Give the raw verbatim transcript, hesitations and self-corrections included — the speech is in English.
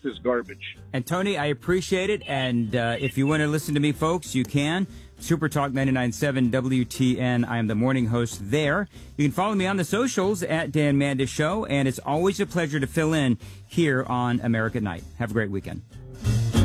left is garbage. And Tony, I appreciate it. And uh, if you want to listen to me, folks, you can. Super Talk ninety-nine point seven W T N. I am the morning host there. You can follow me on the socials at Dan Mandis Show. And it's always a pleasure to fill in here on America at Night. Have a great weekend.